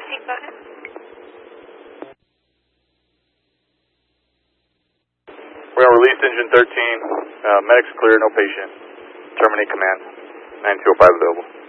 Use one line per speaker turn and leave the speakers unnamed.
Received, go ahead.
We're going to release engine 13. Medics clear, no patient. Terminate command. 9205 available.